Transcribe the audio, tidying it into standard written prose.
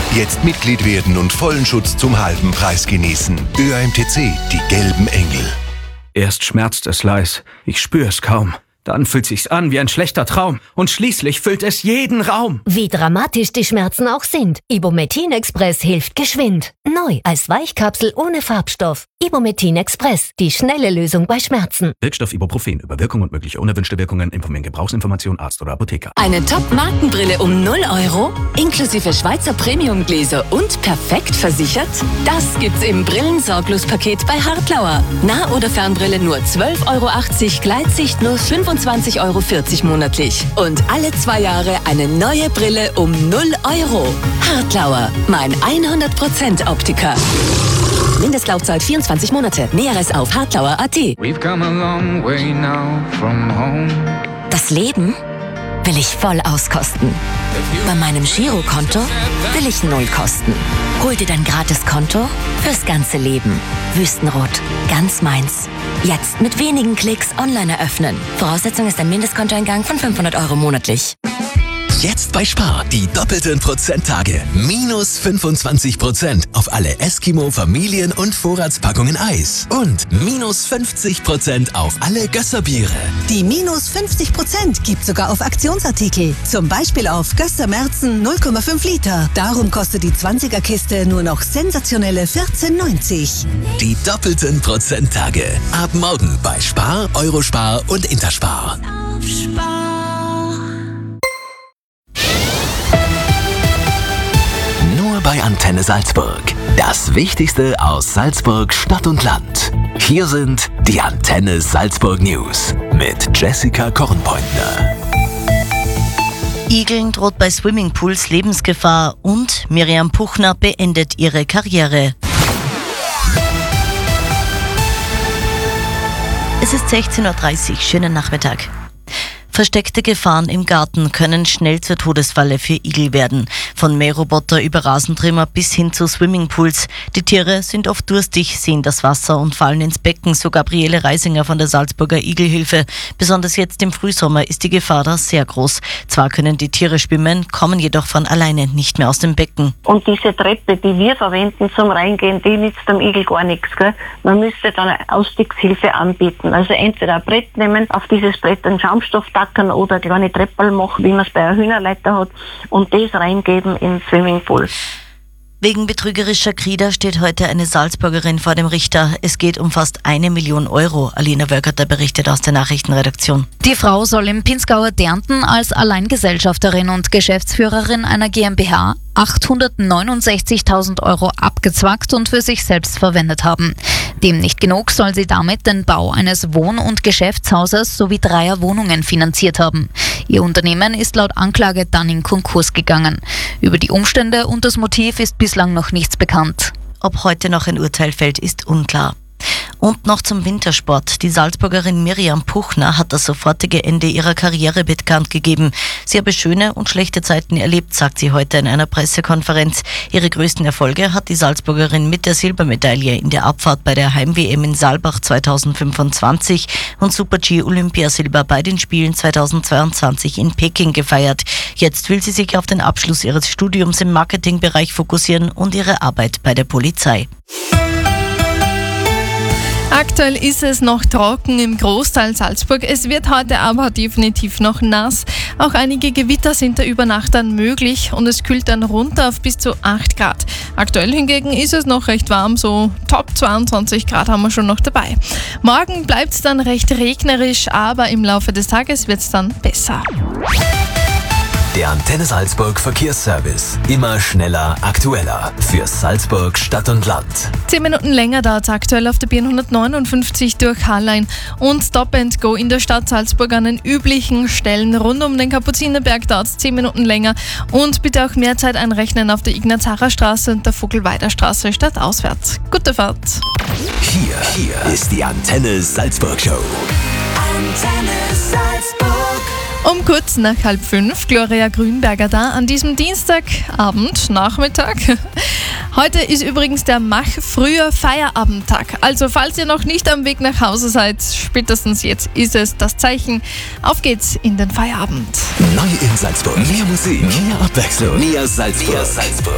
Jetzt Mitglied werden und vollen Schutz zum halben Preis genießen. ÖAMTC, die gelben Engel. Erst schmerzt es leis, ich spür's kaum. Dann fühlt sich's an wie ein schlechter Traum. Und schließlich füllt es jeden Raum. Wie dramatisch die Schmerzen auch sind, Ibumetin Express hilft geschwind. Neu als Weichkapsel ohne Farbstoff. Ibumetin Express, die schnelle Lösung bei Schmerzen. Wirkstoff Ibuprofen. Über Wirkung und mögliche unerwünschte Wirkungen informieren Gebrauchsinformation Arzt oder Apotheker. Eine Top-Markenbrille um 0 €? Inklusive Schweizer Premium-Gläser und perfekt versichert? Das gibt's im Brillensorglos-Paket bei Hartlauer. Nah- oder Fernbrille nur 12,80 €, Gleitsicht nur 25,40 € monatlich. Und alle 2 Jahre eine neue Brille um 0 €. Hartlauer, mein 100% Optiker. Mindestlaufzeit 24 Monate. Näheres auf hartlauer.at. We've come a long way now from home. Das Leben will ich voll auskosten. Bei meinem Girokonto will ich 0 kosten. Hol dir dein Gratiskonto fürs ganze Leben. Wüstenrot, ganz meins. Jetzt mit wenigen Klicks online eröffnen. Voraussetzung ist ein Mindestkontoeingang von 500 € monatlich. Jetzt bei Spar die doppelten Prozenttage. Minus 25% auf alle Eskimo Familien- und Vorratspackungen Eis. Und minus 50% auf alle Gösserbiere. Die minus 50% gibt sogar auf Aktionsartikel. Zum Beispiel auf Gösser Märzen 0,5 Liter. Darum kostet die 20er-Kiste nur noch sensationelle 14,90. Die doppelten Prozenttage. Ab morgen bei Spar, Eurospar und Interspar. Nur bei Antenne Salzburg. Das Wichtigste aus Salzburg, Stadt und Land. Hier sind die Antenne Salzburg News mit Jessica Kornpointner. Igeln droht bei Swimmingpools Lebensgefahr und Miriam Puchner beendet ihre Karriere. Es ist 16:30 Uhr, schönen Nachmittag. Versteckte Gefahren im Garten können schnell zur Todesfalle für Igel werden. Von Mähroboter über Rasentrimmer bis hin zu Swimmingpools. Die Tiere sind oft durstig, sehen das Wasser und fallen ins Becken, so Gabriele Reisinger von der Salzburger Igelhilfe. Besonders jetzt im Frühsommer ist die Gefahr da sehr groß. Zwar können die Tiere schwimmen, kommen jedoch von alleine nicht mehr aus dem Becken. Und diese Treppe, die wir verwenden zum Reingehen, die nützt dem Igel gar nichts. Gell? Man müsste dann eine Ausstiegshilfe anbieten. Also entweder ein Brett nehmen, auf dieses Brett einen Schaumstoff tackern oder kleine Treppel machen, wie man es bei einer Hühnerleiter hat, und das reingeben ins Swimmingpool. Wegen betrügerischer Krieder steht heute eine Salzburgerin vor dem Richter. Es geht um fast 1 Million €. Alina Wölkerter berichtet aus der Nachrichtenredaktion. Die Frau soll im Pinzgauer Dernten als Alleingesellschafterin und Geschäftsführerin einer GmbH 869.000 € abgezwackt und für sich selbst verwendet haben. Dem nicht genug soll sie damit den Bau eines Wohn- und Geschäftshauses sowie 3 Wohnungen finanziert haben. Ihr Unternehmen ist laut Anklage dann in Konkurs gegangen. Über die Umstände und das Motiv ist bislang noch nichts bekannt. Ob heute noch ein Urteil fällt, ist unklar. Und noch zum Wintersport. Die Salzburgerin Miriam Puchner hat das sofortige Ende ihrer Karriere bekannt gegeben. Sie habe schöne und schlechte Zeiten erlebt, sagt sie heute in einer Pressekonferenz. Ihre größten Erfolge hat die Salzburgerin mit der Silbermedaille in der Abfahrt bei der Heim-WM in Saalbach 2025 und Super-G-Olympiasilber bei den Spielen 2022 in Peking gefeiert. Jetzt will sie sich auf den Abschluss ihres Studiums im Marketingbereich fokussieren und ihre Arbeit bei der Polizei. Aktuell ist es noch trocken im Großteil Salzburg. Es wird heute aber definitiv noch nass. Auch einige Gewitter sind da über Nacht dann möglich und es kühlt dann runter auf bis zu 8 Grad. Aktuell hingegen ist es noch recht warm, so top 22 Grad haben wir schon noch dabei. Morgen bleibt es dann recht regnerisch, aber im Laufe des Tages wird es dann besser. Der Antenne Salzburg Verkehrsservice. Immer schneller, aktueller. Für Salzburg, Stadt und Land. 10 Minuten länger dauert es aktuell auf der B159 durch Hallein und Stop and Go in der Stadt Salzburg an den üblichen Stellen. Rund um den Kapuzinerberg dauert es 10 Minuten länger und bitte auch mehr Zeit einrechnen auf der Ignaz-Harrer-Straße und der Vogelweider-Straße stadtauswärts. Gute Fahrt! Hier ist die Antenne Salzburg Show. Antenne Salzburg. Um kurz nach 4:30, Gloria Grünberger da an diesem Dienstagabend, Nachmittag. Heute ist übrigens der Mach-Früher Feierabendtag. Also falls ihr noch nicht am Weg nach Hause seid, spätestens jetzt ist es das Zeichen. Auf geht's in den Feierabend. Neu in Salzburg. Mehr Musik, mehr Abwechslung, mehr Salzburg.